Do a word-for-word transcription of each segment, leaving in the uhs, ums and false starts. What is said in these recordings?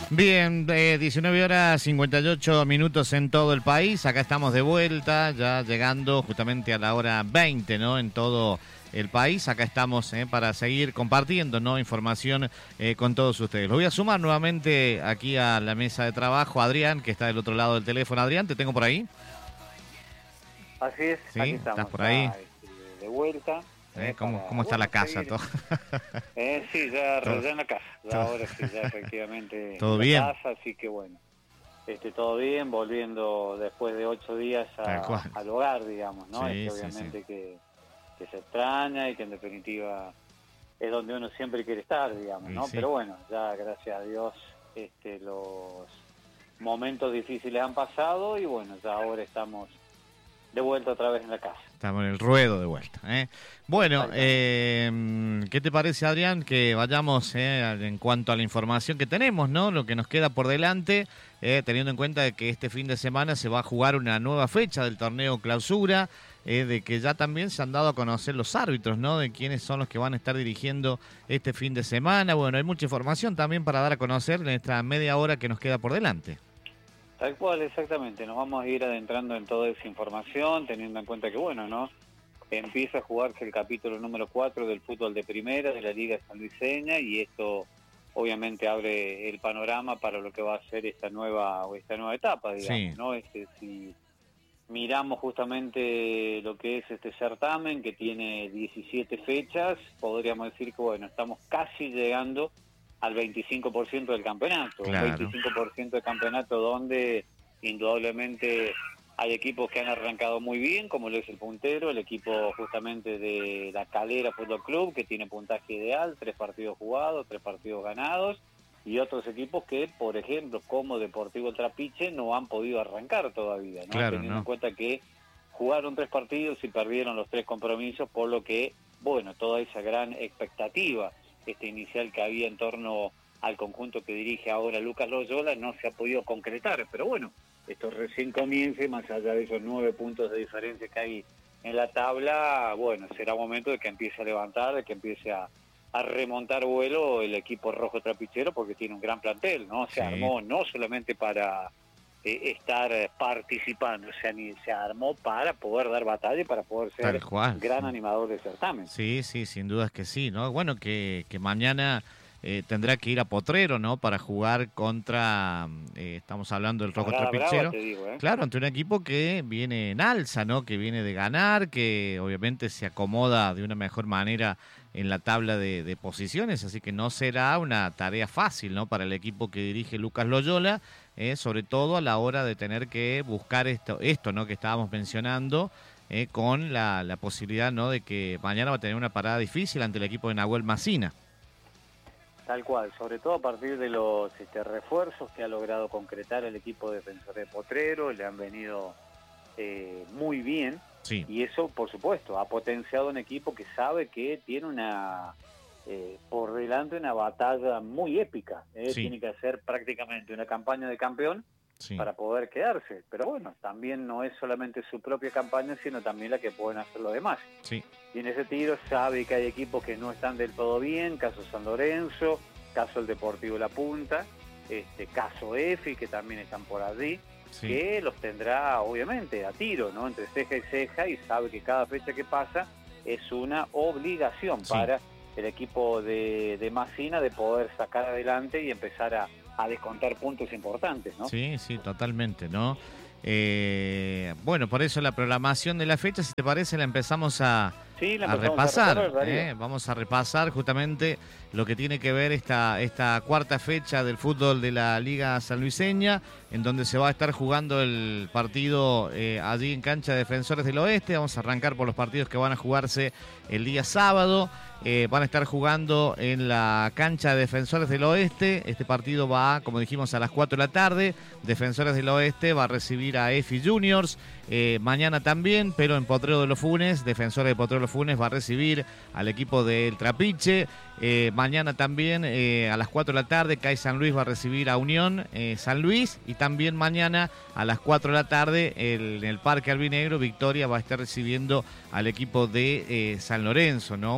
Bien, eh, diecinueve horas cincuenta y ocho minutos en todo el país. Acá estamos de vuelta, ya llegando justamente a la hora veinte, ¿no? En todo el país. Acá estamos eh, para seguir compartiendo, ¿no? Información eh, con todos ustedes. Lo voy a sumar nuevamente aquí a la mesa de trabajo. Adrián, que está del otro lado del teléfono. Adrián, ¿te tengo por ahí? Así es, ¿Sí? aquí estamos. ¿Estás por ahí? Ya, de vuelta. Eh, ¿Cómo, para, cómo está bueno, la casa? seguir. Todo? Eh, sí, ya, Todo. ya en la casa. Ya Todo. ahora sí, ya efectivamente ¿Todo en bien? la casa, así que bueno. Este, todo bien, volviendo después de ocho días a, al hogar, digamos, ¿no? Sí, este, sí, obviamente sí. Que, que se extraña y que en definitiva es donde uno siempre quiere estar, digamos, ¿no? Sí. Pero bueno, ya gracias a Dios este, los momentos difíciles han pasado y bueno, ya ahora estamos de vuelta otra vez en la casa. Estamos en el ruedo de vuelta. ¿eh? Bueno, eh, ¿qué te parece, Adrián? Que vayamos eh, en cuanto a la información que tenemos, ¿no? Lo que nos queda por delante, eh, teniendo en cuenta que este fin de semana se va a jugar una nueva fecha del torneo Clausura, eh, de que ya también se han dado a conocer los árbitros, ¿no? De quiénes son los que van a estar dirigiendo este fin de semana. Bueno, hay mucha información también para dar a conocer en esta media hora que nos queda por delante. Tal cual, exactamente. Nos vamos a ir adentrando en toda esa información, teniendo en cuenta que, bueno, ¿no? Empieza a jugarse el capítulo número cuatro del fútbol de primera de la Liga Sanluiseña y esto obviamente abre el panorama para lo que va a ser esta nueva o esta nueva etapa, digamos, Sí. ¿no? Este, si miramos justamente lo que es este certamen, que tiene diecisiete fechas, podríamos decir que, bueno, estamos casi llegando al veinticinco por ciento del campeonato, Claro. un veinticinco por ciento del campeonato donde indudablemente hay equipos que han arrancado muy bien, como lo es el puntero, el equipo justamente de La Calera Fútbol Club, que tiene puntaje ideal, tres partidos jugados, tres partidos ganados, y otros equipos que, por ejemplo, como Deportivo Trapiche, no han podido arrancar todavía, ¿no? Claro, Teniendo ¿no? en cuenta que jugaron tres partidos y perdieron los tres compromisos, por lo que, bueno, toda esa gran expectativa este inicial que había en torno al conjunto que dirige ahora Lucas Loyola no se ha podido concretar, pero bueno, esto recién comience, más allá de esos nueve puntos de diferencia que hay en la tabla, bueno, será momento de que empiece a levantar, de que empiece a, a remontar vuelo el equipo rojo trapichero, porque tiene un gran plantel, ¿no? Se Sí. armó no solamente para eh, estar participando, o sea, ni se armó para poder dar batalla y para poder ser Tal cual, gran sí. animador del certamen. Sí, sí, sin dudas que sí, ¿no? Bueno, que, que mañana eh, tendrá que ir a Potrero, ¿no? Para jugar contra, eh, estamos hablando del Rojo Sagrada Brava, Trapichero. te digo, ¿eh? Claro, ante un equipo que viene en alza, ¿no? Que viene de ganar, que obviamente se acomoda de una mejor manera en la tabla de, de posiciones, así que no será una tarea fácil, ¿no? Para el equipo que dirige Lucas Loyola, eh, sobre todo a la hora de tener que buscar esto, esto, ¿no? Que estábamos mencionando, eh, con la, la posibilidad, ¿no? De que mañana va a tener una parada difícil ante el equipo de Nahuel Macina. Tal cual, sobre todo a partir de los este, refuerzos que ha logrado concretar el equipo defensor de Potrero, le han venido eh, muy bien, Sí. y eso, por supuesto, ha potenciado un equipo que sabe que tiene una eh, por delante una batalla muy épica, ¿eh? Sí. Tiene que hacer prácticamente una campaña de campeón Sí. para poder quedarse, pero bueno, también no es solamente su propia campaña, sino también la que pueden hacer los demás. Sí. Y en ese tiro sabe que hay equipos que no están del todo bien, caso San Lorenzo, caso el Deportivo La Punta, este caso Efi, que también están por allí, Sí. que los tendrá obviamente a tiro, ¿no? Entre ceja y ceja, y sabe que cada fecha que pasa es una obligación Sí. para el equipo de, de Macina de poder sacar adelante y empezar a, a descontar puntos importantes, ¿no? Sí, sí, totalmente, ¿no? Eh, bueno, por eso la programación de la fecha, si te parece, la empezamos a, Sí, la a empezamos repasar. a recorrer, ¿eh? Darío. Vamos a repasar justamente lo que tiene que ver esta, esta cuarta fecha del fútbol de la Liga Sanluiseña, en donde se va a estar jugando el partido eh, allí en cancha de Defensores del Oeste. Vamos a arrancar por los partidos que van a jugarse el día sábado. Eh, van a estar jugando en la cancha de Defensores del Oeste. Este partido va, como dijimos, a las cuatro de la tarde. Defensores del Oeste va a recibir a Efi Juniors. Eh, mañana también, pero en Potrero de los Funes, Defensores de Potrero de los Funes va a recibir al equipo del Trapiche. Eh, mañana también eh, a las cuatro de la tarde, C A I San Luis va a recibir a Unión eh, San Luis. Y también mañana a las cuatro de la tarde, el, en el Parque Albinegro, Victoria va a estar recibiendo al equipo de eh, San Lorenzo, ¿no? Un partido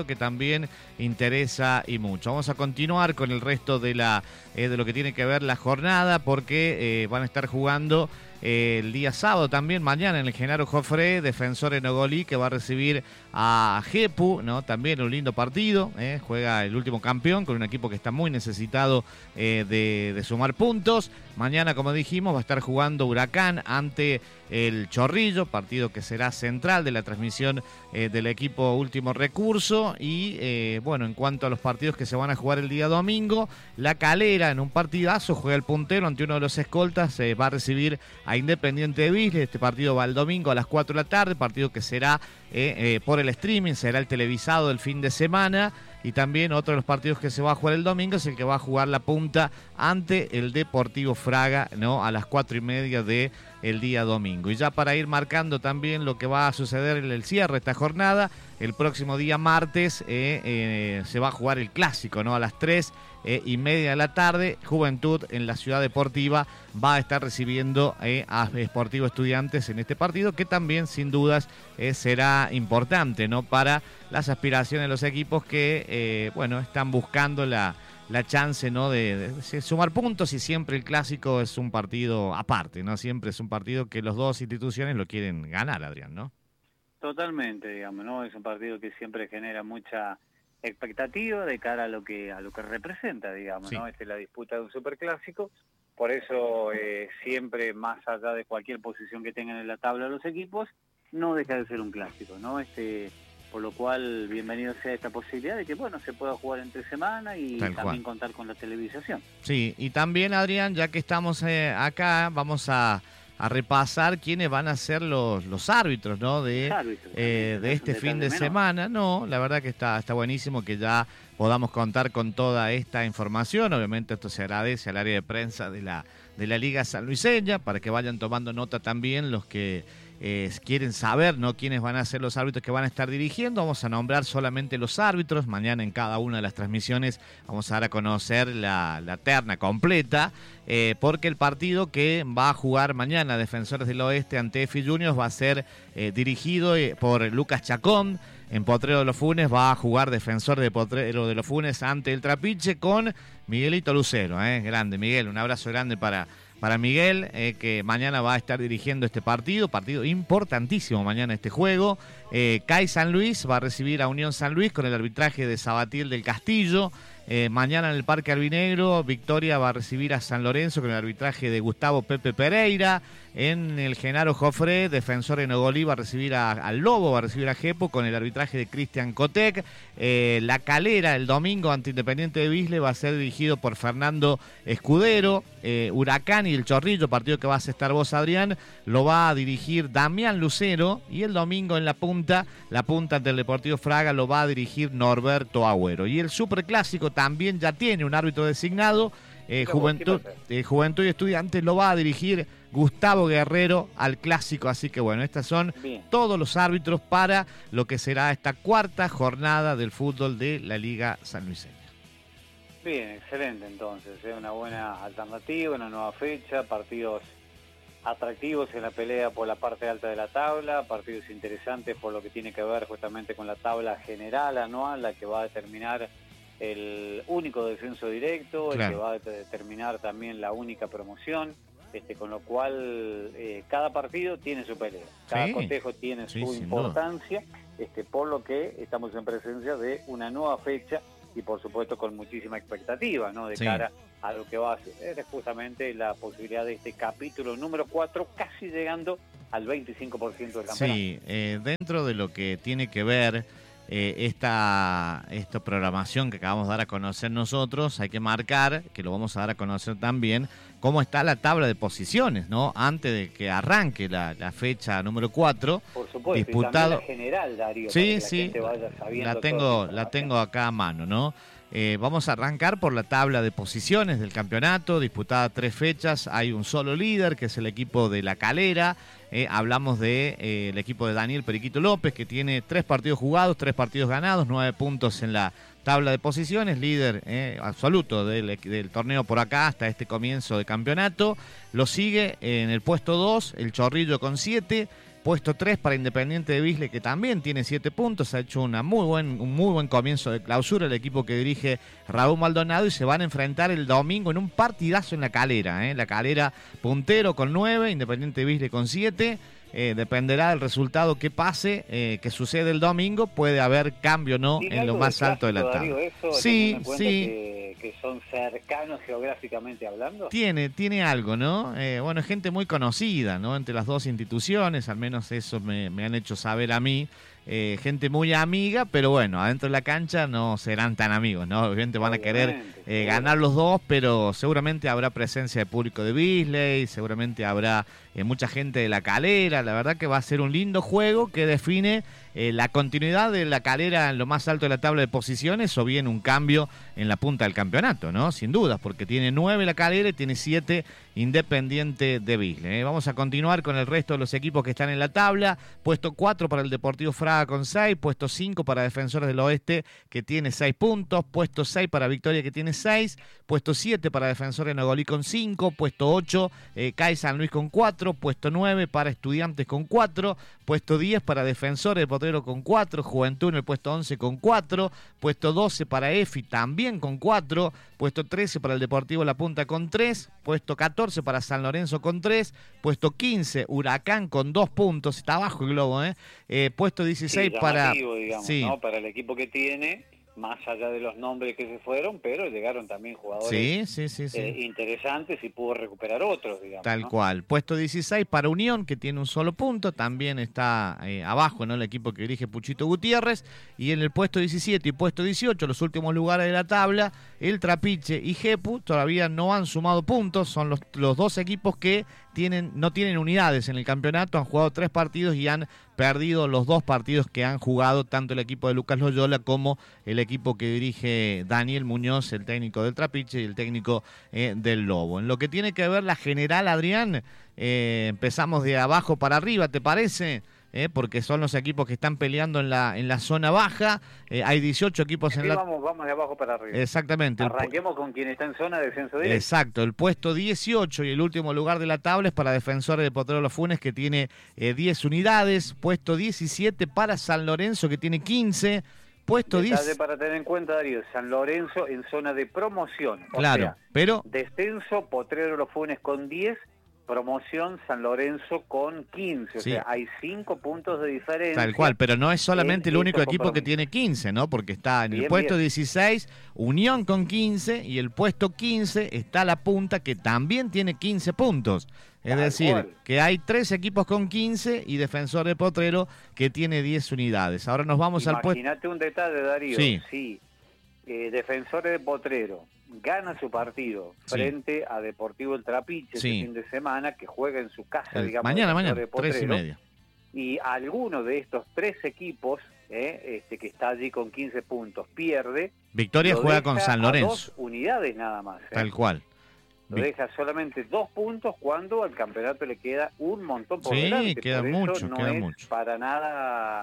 que también interesa y mucho. Vamos a continuar con el resto de la eh, de lo que tiene que ver la jornada, porque eh, van a estar jugando eh, el día sábado también, mañana en el Genaro Joffre, Defensor en Ogolí, que va a recibir a Jepu, ¿no? También un lindo partido, ¿eh? Juega el último campeón con un equipo que está muy necesitado eh, de, de sumar puntos. Mañana, como dijimos, va a estar jugando Huracán ante el Chorrillo, partido que será central de la transmisión eh, del equipo Último Recurso. Y eh, bueno, en cuanto a los partidos que se van a jugar el día domingo, La Calera en un partidazo juega el puntero ante uno de los escoltas, eh, va a recibir a Independiente de Bisle. Este partido va el domingo a las cuatro de la tarde, partido que será eh, eh, por el streaming, será el televisado del fin de semana. Y también otro de los partidos que se va a jugar el domingo es el que va a jugar La Punta ante el Deportivo Fraga, ¿no? A las cuatro y media de el día domingo. Y ya para ir marcando también lo que va a suceder en el cierre de esta jornada, el próximo día martes eh, eh, se va a jugar el clásico, ¿no? A las tres eh, y media de la tarde, Juventud en la Ciudad Deportiva va a estar recibiendo eh, a Sportivo Estudiantes en este partido, que también sin dudas eh, será importante, ¿no? Para las aspiraciones de los equipos que, eh, bueno, están buscando la, la chance, ¿no? De, de sumar puntos, y siempre el clásico es un partido aparte, ¿no? Siempre es un partido que las dos instituciones lo quieren ganar, Adrián, ¿no? Totalmente, digamos, ¿no? Es un partido que siempre genera mucha expectativa de cara a lo que a lo que representa, digamos, sí. ¿No? Esta es la disputa de un superclásico. Por eso eh, siempre, más allá de cualquier posición que tengan en la tabla los equipos, no deja de ser un clásico, ¿no? Este, por lo cual, bienvenido sea esta posibilidad de que, bueno, se pueda jugar entre semana y Tal también cual. Contar con la televisación. Sí, y también, Adrián, ya que estamos eh, acá, vamos a, a repasar quiénes van a ser los, los árbitros, ¿no? De, árbitros, eh, de este fin de menor. semana. No, la verdad que está, está buenísimo que ya podamos contar con toda esta información. Obviamente esto se agradece al área de prensa de la, de la Liga Sanluiseña, para que vayan tomando nota también los que Eh, quieren saber, ¿no?, quiénes van a ser los árbitros que van a estar dirigiendo. Vamos a nombrar solamente los árbitros. Mañana en cada una de las transmisiones vamos a dar a conocer la, la terna completa, eh, porque el partido que va a jugar mañana Defensores del Oeste ante F I Juniors va a ser eh, dirigido eh, por Lucas Chacón. En Potrero de los Funes va a jugar Defensor de Potrero de los Funes ante el Trapiche con Miguelito Lucero, eh, grande Miguel, un abrazo grande para Para Miguel, eh, que mañana va a estar dirigiendo este partido, partido importantísimo mañana este juego. Eh, C A I San Luis va a recibir a Unión San Luis con el arbitraje de Sabatiel del Castillo. Eh, mañana en el Parque Albinegro, Victoria va a recibir a San Lorenzo con el arbitraje de Gustavo Pepe Pereira. En el Genaro Joffre, Defensor en Ogolí va a recibir a, al Lobo, va a recibir a Jepo con el arbitraje de Cristian Cotec. Eh, La Calera el domingo ante Independiente de Bisle va a ser dirigido por Fernando Escudero. Eh, Huracán y el Chorrillo, partido que vas a estar vos, Adrián, lo va a dirigir Damián Lucero. Y el domingo en La Punta, La Punta ante el Deportivo Fraga lo va a dirigir Norberto Agüero. Y el Superclásico también ya tiene un árbitro designado. Eh, Juventud, eh, Juventud y Estudiantes lo va a dirigir Gustavo Guerrero al clásico. Así que bueno, estos son Bien. todos los árbitros para lo que será esta cuarta jornada del fútbol de la Liga Sanluiseña. Bien, excelente entonces, es ¿eh? una buena alternativa, una nueva fecha, partidos atractivos en la pelea por la parte alta de la tabla, partidos interesantes por lo que tiene que ver justamente con la tabla general anual, la que va a determinar el único descenso directo, claro. el que va a determinar también la única promoción, este, con lo cual eh, cada partido tiene su pelea, cada sí. cotejo tiene sí, su importancia, este, por lo que estamos en presencia de una nueva fecha y por supuesto con muchísima expectativa, ¿no?, de sí. cara a lo que va a ser justamente la posibilidad de este capítulo número cuatro, casi llegando al veinticinco por ciento del campeonato. Sí, eh, dentro de lo que tiene que ver Eh, esta, esta programación que acabamos de dar a conocer nosotros, hay que marcar, que lo vamos a dar a conocer también, cómo está la tabla de posiciones, ¿no? Antes de que arranque la, la fecha número cuatro. Por supuesto, disputado... y también la general, Darío, sí, sí, la, la tengo, la tengo acá a mano, ¿no? Eh, vamos a arrancar por la tabla de posiciones del campeonato, disputada tres fechas, hay un solo líder que es el equipo de La Calera. Eh, hablamos del de, eh, equipo de Daniel Periquito López, que tiene tres partidos jugados, tres partidos ganados, nueve puntos en la tabla de posiciones, líder eh, absoluto del, del torneo por acá hasta este comienzo de campeonato. Lo sigue en el puesto dos el Chorrillo con siete. puesto tres para Independiente de Bisle, que también tiene siete puntos, ha hecho una muy buen, un muy buen comienzo de clausura el equipo que dirige Raúl Maldonado, y se van a enfrentar el domingo en un partidazo en La Calera, ¿eh? La Calera puntero con nueve, Independiente de Bisle con siete. Eh, dependerá del resultado que pase, eh, que sucede el domingo, puede haber cambio o no en lo más alto de la tabla. Darío, eso, sí, sí. Que, que son cercanos geográficamente hablando. Tiene, tiene algo, ¿no? Eh, bueno, es gente muy conocida, ¿no? Entre las dos instituciones, al menos eso me, me han hecho saber a mí. Eh, gente muy amiga, pero bueno, adentro de la cancha no serán tan amigos, ¿no? Obviamente van a querer eh, ganar los dos, pero seguramente habrá presencia de público de Bisley, seguramente habrá eh, mucha gente de La Calera. La verdad que va a ser un lindo juego que define eh, la continuidad de La Calera en lo más alto de la tabla de posiciones, o bien un cambio en la punta del campeonato, ¿no? Sin dudas, porque tiene nueve La Calera y tiene siete Independiente de Bisley. ¿eh? Vamos a continuar con el resto de los equipos que están en la tabla. Puesto cuatro para el Deportivo Fraga con seis, puesto cinco para Defensores del Oeste, que tiene seis puntos, puesto seis para Victoria, que tiene seis, puesto siete para Defensores de Nogolí con cinco, puesto ocho, eh, C A I San Luis con cuatro, puesto nueve para Estudiantes con cuatro, puesto diez para Defensores de Potrero con cuatro, Juventud en el puesto once con cuatro, puesto doce para E F I también con cuatro, puesto trece para el Deportivo La Punta con tres, puesto catorce para San Lorenzo con tres, puesto quince Huracán con dos puntos, está abajo el globo, ¿eh? eh puesto dieciséis sí, para... digamos, sí. ¿no? Para el equipo que tiene, más allá de los nombres que se fueron, pero llegaron también jugadores sí, sí, sí, sí. Eh, interesantes y pudo recuperar otros, digamos. Tal ¿no? cual. Puesto dieciséis para Unión, que tiene un solo punto, también está eh, abajo, ¿no? El equipo que dirige Puchito Gutiérrez. Y en el puesto diecisiete y puesto dieciocho, los últimos lugares de la tabla, el Trapiche y Jepu todavía no han sumado puntos. Son los, los dos equipos que tienen, no tienen unidades en el campeonato, han jugado tres partidos y han perdido los dos partidos que han jugado tanto el equipo de Lucas Loyola como el equipo que dirige Daniel Muñoz, el técnico del Trapiche y el técnico eh, del Lobo. En lo que tiene que ver la general, Adrián, eh, empezamos de abajo para arriba, ¿te parece? Eh, porque son los equipos que están peleando en la en la zona baja. Eh, hay dieciocho equipos sí, en la... Vamos, vamos de abajo para arriba. Exactamente. Arranquemos con quien está en zona de descenso directo. Exacto. El puesto dieciocho y el último lugar de la tabla es para Defensores de Potrero Los Funes, que tiene eh, diez unidades. Puesto diecisiete para San Lorenzo, que tiene quince. Puesto diez. Para tener en cuenta, Darío, San Lorenzo en zona de promoción. Claro, o sea, pero... descenso, Potrero Los Funes con diez, promoción San Lorenzo con quince, sí. O sea, hay cinco puntos de diferencia. Tal cual, pero no es solamente el único equipo que tiene quince, ¿no? Porque está en el bien, puesto bien. dieciséis, Unión con quince, y el puesto quince está La Punta, que también tiene quince puntos. Es Tal decir, cual. que hay tres equipos con quince y Defensor de Potrero que tiene diez unidades. Ahora nos vamos Imagínate al puesto... Imagínate un detalle, Darío. Sí. Sí. Eh, Defensores de Potrero gana su partido frente sí. a Deportivo El Trapiche sí. este fin de semana, que juega en su casa, El, digamos. Mañana, mañana, de Potrero, tres y media. Y alguno de estos tres equipos, eh, este que está allí con quince puntos, pierde. Victoria juega con San Lorenzo. Dos unidades nada más. Eh. Tal cual. Lo deja solamente dos puntos cuando al campeonato le queda un montón por sí, delante. Sí, queda por mucho, eso no queda es mucho. para nada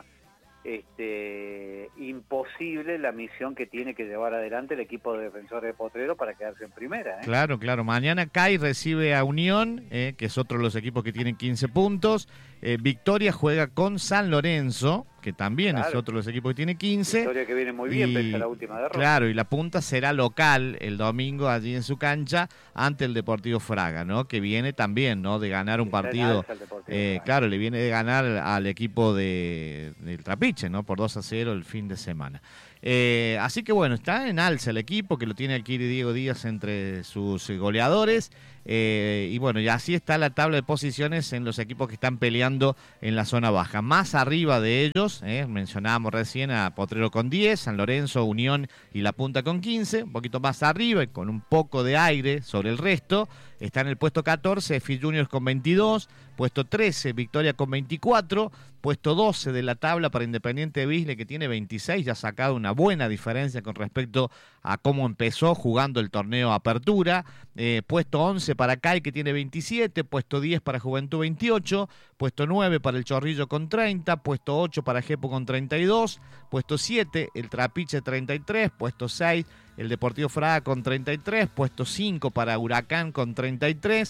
este, imposible la misión que tiene que llevar adelante el equipo de Defensores de Potrero para quedarse en primera. ¿eh? Claro, claro. Mañana C A I recibe a Unión, eh, que es otro de los equipos que tienen quince puntos. Eh, Victoria juega con San Lorenzo, que también claro. es otro de los equipos que tiene quince. Victoria que viene muy bien, y, pese a la última derrota. Claro, y La Punta será local el domingo allí en su cancha ante el Deportivo Fraga, ¿no? Que viene también, ¿no? De ganar un partido. Eh, claro, le viene de ganar al equipo de, del Trapiche, ¿no? Por dos a cero el fin de semana. Eh, así que bueno, está en alza el equipo, que lo tiene aquí Diego Díaz entre sus goleadores. Eh, y bueno, y así está la tabla de posiciones en los equipos que están peleando en la zona baja. Más arriba de ellos, eh, mencionábamos recién a Potrero con diez, San Lorenzo, Unión y La Punta con quince. Un poquito más arriba y con un poco de aire sobre el resto, está en el puesto catorce, F I Juniors con veintidós, puesto trece, Victoria con veinticuatro, puesto doce de la tabla para Independiente de Bisle, que tiene veintiséis, ya ha sacado una buena diferencia con respecto a cómo empezó jugando el torneo Apertura. Eh, puesto once para C A I, que tiene veintisiete, puesto diez para Juventud veintiocho, puesto nueve para el Chorrillo con treinta, puesto ocho para Jepo con treinta y dos, puesto siete el Trapiche treinta y tres, puesto seis el Deportivo Fraga con treinta y tres, puesto cinco para Huracán con treinta y tres,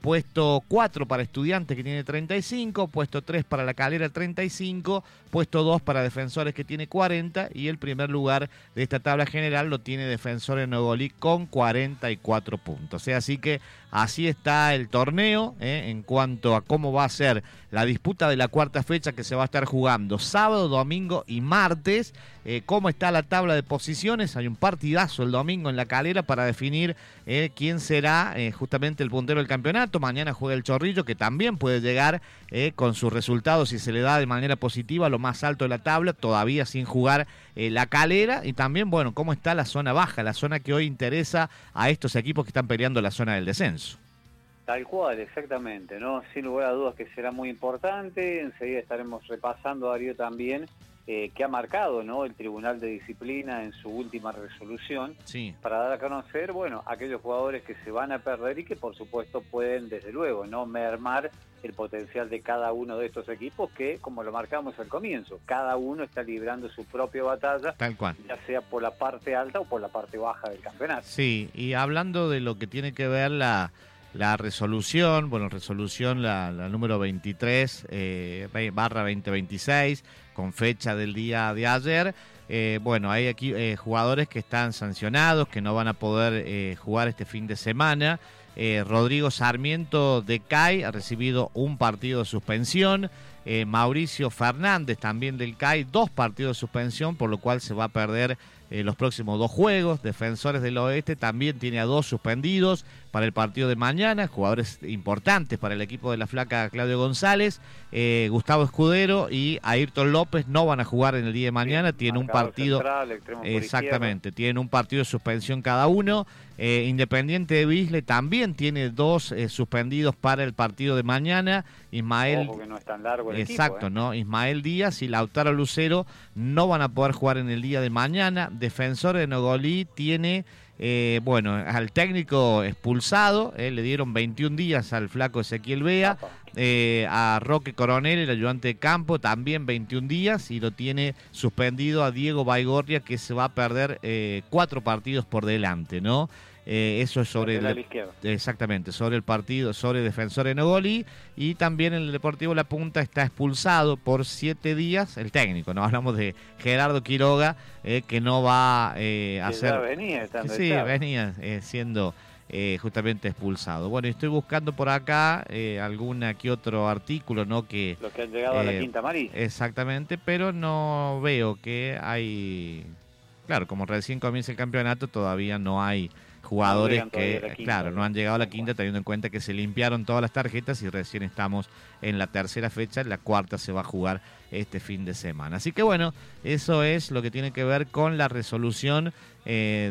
puesto cuatro para Estudiantes, que tiene treinta y cinco, puesto tres para La Calera, treinta y cinco, puesto dos para Defensores, que tiene cuarenta, y el primer lugar de esta tabla general lo tiene Defensores Nogolí con cuarenta y cuatro puntos. ¿eh? Así que así está el torneo, ¿eh? en cuanto a cómo va a ser la disputa de la cuarta fecha, que se va a estar jugando sábado, domingo y martes. Eh, cómo está la tabla de posiciones. Hay un partidazo el domingo en La Calera para definir eh, quién será eh, justamente el puntero del campeonato. Mañana juega el Chorrillo, que también puede llegar eh, con sus resultados, si se le da de manera positiva, a lo más alto de la tabla, todavía sin jugar eh, La Calera. Y también, bueno, cómo está la zona baja, la zona que hoy interesa a estos equipos que están peleando la zona del descenso. Tal cual, exactamente, ¿no? Sin lugar a dudas que será muy importante. Enseguida estaremos repasando, Darío, también eh, que ha marcado, ¿no?, el Tribunal de Disciplina en su última resolución, sí, para dar a conocer, bueno, aquellos jugadores que se van a perder y que por supuesto pueden, desde luego, no mermar el potencial de cada uno de estos equipos, que, como lo marcamos al comienzo, cada uno está librando su propia batalla, tal cual, ya sea por la parte alta o por la parte baja del campeonato. Sí, y hablando de lo que tiene que ver la... La resolución, bueno, resolución la, la número veintitrés, eh, barra veinte veintiséis, con fecha del día de ayer. Eh, bueno, hay aquí eh, jugadores que están sancionados, que no van a poder eh, jugar este fin de semana. Eh, Rodrigo Sarmiento de C A I ha recibido un partido de suspensión. Eh, Mauricio Fernández, también del C A I, dos partidos de suspensión, por lo cual se va a perder eh, los próximos dos juegos. Defensores del Oeste también tiene a dos suspendidos para el partido de mañana, jugadores importantes para el equipo de la flaca Claudio González. eh, Gustavo Escudero y Ayrton López no van a jugar en el día de mañana, sí, tienen un partido central, exactamente, tienen un partido de suspensión cada uno. eh, Independiente de Bisle también tiene dos eh, suspendidos para el partido de mañana. Ismael, Ojo que no es tan largo el exacto, equipo, ¿eh? ¿no? Ismael Díaz y Lautaro Lucero no van a poder jugar en el día de mañana. Defensor de Nogolí tiene, eh, bueno, al técnico expulsado, eh, le dieron veintiún días al flaco Ezequiel Bea, eh, a Roque Coronel, el ayudante de campo, también veintiún días, y lo tiene suspendido a Diego Baigorria, que se va a perder eh, cuatro partidos por delante, ¿no? Eh, eso es sobre el, exactamente, sobre el partido, sobre Defensor de Nogolí. Y también el Deportivo La Punta está expulsado por siete días, el técnico, no hablamos de Gerardo Quiroga, eh, que no va eh, a hacer... venía estando sí, venía eh, siendo eh, justamente expulsado. Bueno, estoy buscando por acá eh, alguna que otro artículo, ¿no? Que los que han llegado eh, a la Quinta Amarilla. Exactamente, pero no veo que hay... Claro, como recién comienza el campeonato, todavía no hay jugadores no que, quinta, claro, no han llegado a la quinta, teniendo en cuenta que se limpiaron todas las tarjetas y recién estamos en la tercera fecha, la cuarta se va a jugar este fin de semana. Así que bueno, eso es lo que tiene que ver con la resolución eh,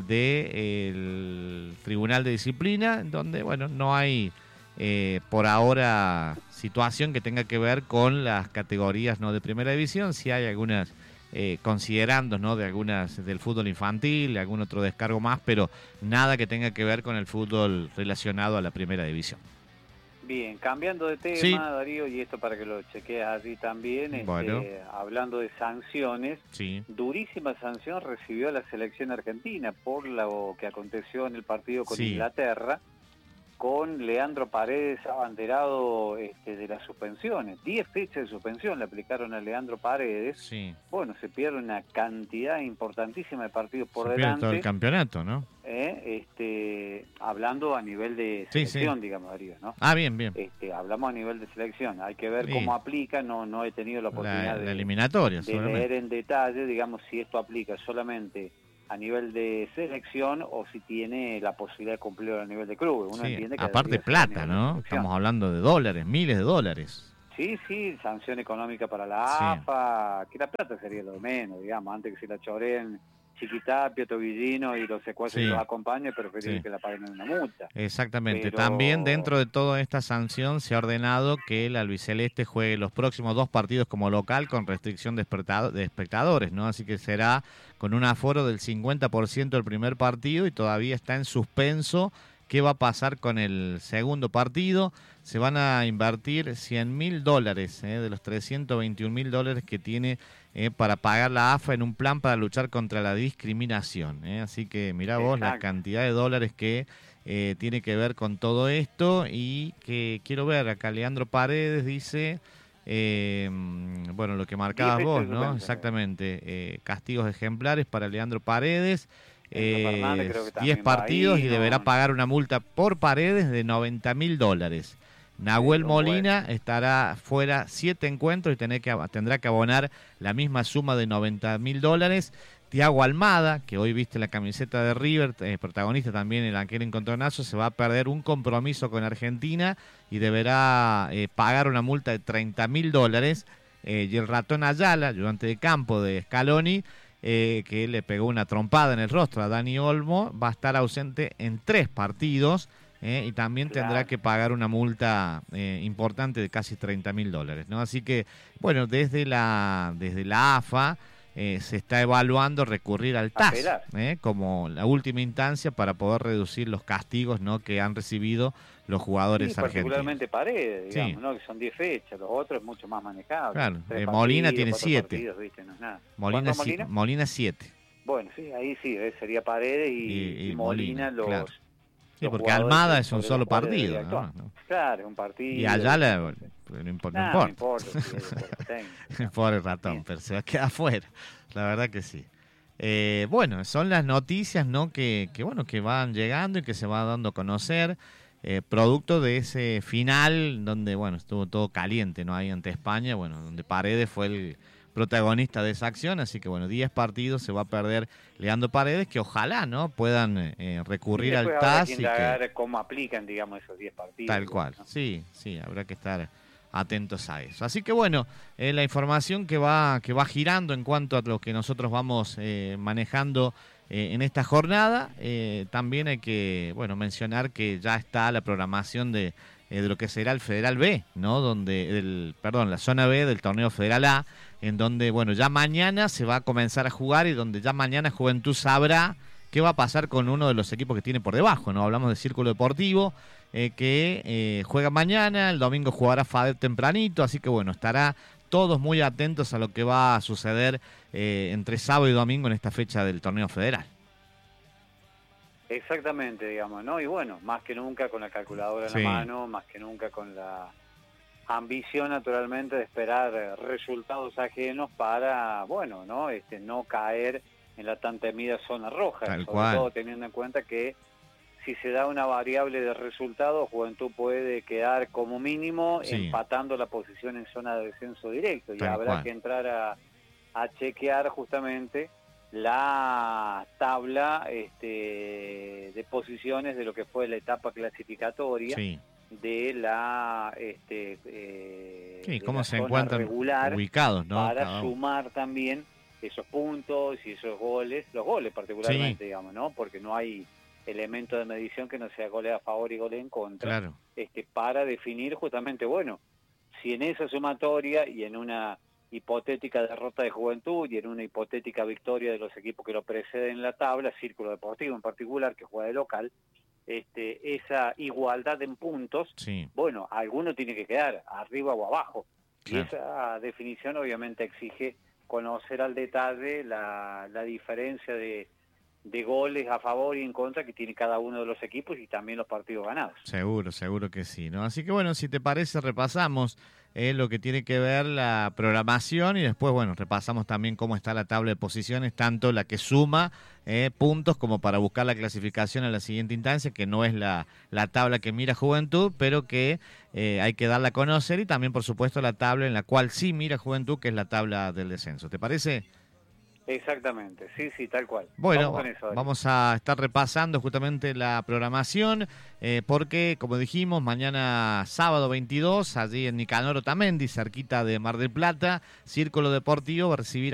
del Tribunal de Disciplina, donde, bueno, no hay eh, por ahora situación que tenga que ver con las categorías, ¿no?, de primera división. Si hay algunas... Eh, considerando, ¿no?, de algunas del fútbol infantil, de algún otro descargo más, pero nada que tenga que ver con el fútbol relacionado a la primera división. Bien, cambiando de tema, sí, Darío, y esto para que lo chequees allí también, bueno. este, hablando de sanciones, sí, durísima sanción recibió la selección argentina por lo que aconteció en el partido con sí. Inglaterra, con Leandro Paredes abanderado este, de las suspensiones. Diez fechas de suspensión le aplicaron a Leandro Paredes. Sí. Bueno, se pierde una cantidad importantísima de partidos por se delante. Pierde todo el campeonato, ¿no? Eh, este, hablando a nivel de selección, sí, sí. digamos, Darío, ¿no? Ah, bien, bien. Este, hablamos a nivel de selección. Hay que ver sí. cómo aplica. No, no he tenido la oportunidad la, de, la eliminatoria, de leer en detalle, digamos, si esto aplica solamente a nivel de selección o si tiene la posibilidad de cumplirlo a nivel de club. Uno sí, entiende que aparte plata, ¿no? Estamos hablando de dólares, miles de dólares. Sí, sí, sanción económica para la A F A, sí. que la plata sería lo de menos, digamos, antes que se la choreen Chiquitapia, Tobillino y los secuaces sí. que los acompañan, preferir sí. que la paguen en una multa. Exactamente. Pero... También dentro de toda esta sanción se ha ordenado que la albiceleste juegue los próximos dos partidos como local con restricción de espectadores, ¿no? Así que será con un aforo del cincuenta por ciento el primer partido y todavía está en suspenso qué va a pasar con el segundo partido. Se van a invertir cien mil dólares eh, de los trescientos veintiún mil dólares que tiene eh, para pagar la A F A en un plan para luchar contra la discriminación. Eh. Así que mirá vos Exacto. la cantidad de dólares que eh, tiene que ver con todo esto. Y que quiero ver, acá Leandro Paredes dice, eh, bueno, lo que marcabas vos, ¿no? Exactamente, eh, castigos ejemplares para Leandro Paredes. Eh, diez partidos ahí, y deberá no, pagar una multa por Paredes de noventa mil dólares. Nahuel sí, Molina bueno. estará fuera siete encuentros y tener que, tendrá que abonar la misma suma de noventa mil dólares. Thiago Almada, que hoy viste la camiseta de River, eh, protagonista también en aquel encontronazo, se va a perder un compromiso con Argentina y deberá eh, pagar una multa de treinta mil dólares. Eh, y el ratón Ayala, ayudante de campo de Scaloni, eh, que le pegó una trompada en el rostro a Dani Olmo, va a estar ausente en tres partidos. Eh, y también claro. tendrá que pagar una multa eh, importante de casi treinta mil dólares, ¿no? Así que, bueno, desde la, desde la A F A eh, se está evaluando recurrir al T A S eh, como la última instancia para poder reducir los castigos, ¿no?, que han recibido los jugadores sí, argentinos. Particularmente Paredes, digamos, sí. ¿no?, que son diez fechas, los otros es mucho más manejable. Claro, eh, Molina tiene siete. Partidos, ¿viste? No es nada. Molina, Molina? Molina siete. Bueno, sí, ahí sí, sería Paredes y, y, y, y Molina, Molina los... Claro. Sí, porque Almada es un solo partido, ¿no? Claro, es un partido. Y Ayala, no, no importa. No, no importa. Sí, pobre ratón, pero se va a quedar afuera. La verdad que sí. Eh, bueno, son las noticias, ¿no?, que, que, bueno, que van llegando y que se va dando a conocer, eh, producto de ese final donde, bueno, estuvo todo caliente, ¿no?, ahí ante España, bueno, donde Paredes fue el protagonista de esa acción, así que bueno, diez partidos se va a perder Leandro Paredes, que ojalá, ¿no?, puedan eh, recurrir al T A S y que cómo aplican, digamos, esos diez partidos. Tal cual, ¿no? sí, sí, habrá que estar atentos a eso. Así que bueno, eh, la información que va que va girando en cuanto a lo que nosotros vamos eh, manejando eh, en esta jornada, eh, también hay que, bueno, mencionar que ya está la programación de, eh, de lo que será el Federal B, ¿no?, donde el, perdón, la zona B del torneo Federal A, en donde, bueno, ya mañana se va a comenzar a jugar y donde ya mañana Juventud sabrá qué va a pasar con uno de los equipos que tiene por debajo, ¿no? Hablamos de Círculo Deportivo, eh, que eh, juega mañana, el domingo jugará Fadet tempranito, así que, bueno, estará todos muy atentos a lo que va a suceder eh, entre sábado y domingo en esta fecha del torneo federal. Exactamente, digamos, ¿no? Y bueno, más que nunca con la calculadora en sí. la mano, más que nunca con la ambición naturalmente de esperar resultados ajenos para, bueno, no este no caer en la tan temida zona roja, Tal sobre cual. todo teniendo en cuenta que si se da una variable de resultados, Juventud puede quedar como mínimo sí. empatando la posición en zona de descenso directo y Tal habrá cual. que entrar a, a chequear justamente la tabla este, de posiciones de lo que fue la etapa clasificatoria. Sí. de la este eh, sí, de cómo la se zona encuentran regular ubicados, ¿no?, para Cada sumar también esos puntos y esos goles, los goles particularmente, sí. digamos, ¿no? Porque no hay elemento de medición que no sea goles a favor y goles en contra, Claro. este para definir justamente, bueno, si en esa sumatoria y en una hipotética derrota de Juventud y en una hipotética victoria de los equipos que lo preceden en la tabla, Círculo Deportivo en particular, que juega de local, Este, esa igualdad en puntos, sí. bueno, alguno tiene que quedar arriba o abajo. Claro. Y esa definición obviamente exige conocer al detalle la, la diferencia de, de goles a favor y en contra que tiene cada uno de los equipos y también los partidos ganados. Seguro, seguro que sí, ¿no? Así que bueno, si te parece, repasamos eh, lo que tiene que ver la programación y después, bueno, repasamos también cómo está la tabla de posiciones, tanto la que suma eh, puntos como para buscar la clasificación a la siguiente instancia, que no es la, la tabla que mira Juventud, pero que eh, hay que darla a conocer, y también, por supuesto, la tabla en la cual sí mira Juventud, que es la tabla del descenso. ¿Te parece? Exactamente, sí, sí, tal cual. Bueno, vamos, con eso, vamos a estar repasando justamente la programación, eh, porque, como dijimos, mañana sábado veintidós, allí en Nicanor Otamendi, cerquita de Mar del Plata, Círculo Deportivo va a recibir